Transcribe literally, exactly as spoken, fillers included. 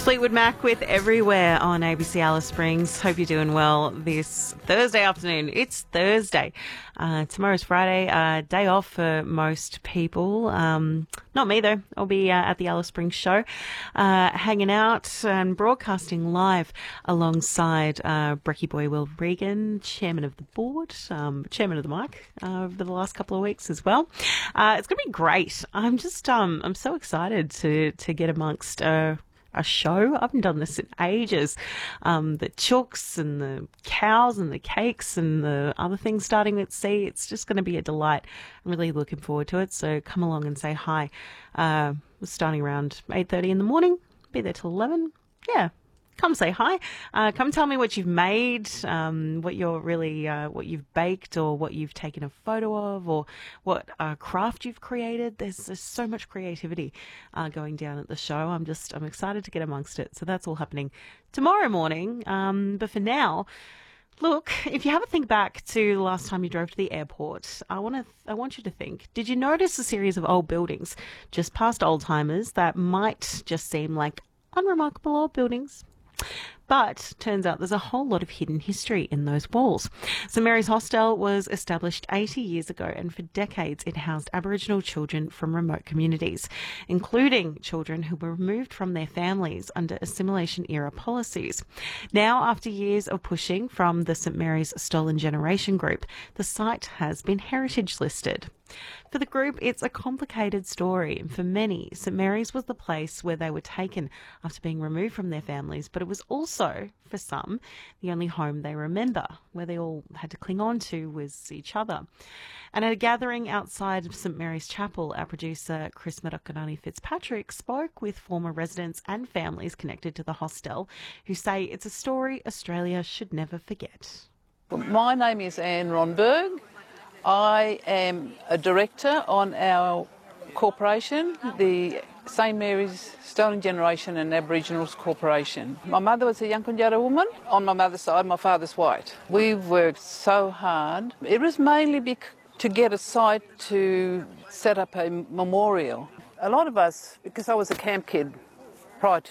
Fleetwood Mac with Everywhere on A B C Alice Springs. Hope you're doing well this Thursday afternoon. It's Thursday. Uh, tomorrow's Friday, uh, day off for most people. Um, not me though. I'll be uh, at the Alice Springs show, uh, hanging out and broadcasting live alongside uh, Brekkie Boy Will Regan, chairman of the board, um, chairman of the mic uh, over the last couple of weeks as well. Uh, it's going to be great. I'm just, um, I'm so excited to to get amongst. Uh, A show. I haven't done this in ages. Um, the chooks and the cows and the cakes and the other things starting with C. It's just going to be a delight. I'm really looking forward to it. So come along and say hi. Uh, we're starting around eight thirty in the morning. Be there till eleven. Yeah. Come say hi. Uh, come tell me what you've made, um, what you're really, uh, what you've baked, or what you've taken a photo of, or what uh, craft you've created. There's, there's so much creativity uh, going down at the show. I'm just, I'm excited to get amongst it. So that's all happening tomorrow morning. Um, but for now, look, if you have a think back to the last time you drove to the airport, I want to, I want you to think, did you notice a series of old buildings just past Oldtimers that might just seem like unremarkable old buildings? But turns out there's a whole lot of hidden history in those walls. St Mary's Hostel was established eighty years ago, and for decades it housed Aboriginal children from remote communities, including children who were removed from their families under assimilation-era policies. Now, after years of pushing from the St Mary's Stolen Generation group, the site has been heritage listed. For the group, it's a complicated story. For many, St Mary's was the place where they were taken after being removed from their families, but it was also, for some, the only home they remember, where they all had to cling on to was each other. And at a gathering outside of St Mary's Chapel, our producer Chris Madakanani Fitzpatrick spoke with former residents and families connected to the hostel who say it's a story Australia should never forget. My name is Anne Ronberg. I am a director on our corporation, the St Mary's Stolen Generation and Aboriginals Corporation. My mother was a Yankunytjatjara woman. On my mother's side, my father's white. We worked so hard. It was mainly bec- to get a site to set up a memorial. A lot of us, because I was a camp kid prior